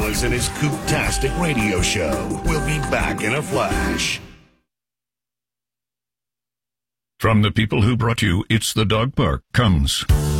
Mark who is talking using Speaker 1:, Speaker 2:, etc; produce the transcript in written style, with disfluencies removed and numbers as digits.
Speaker 1: Silas and his Coop-tastic radio show. We'll be back in a flash.
Speaker 2: From the people who brought you It's the Dog Park comes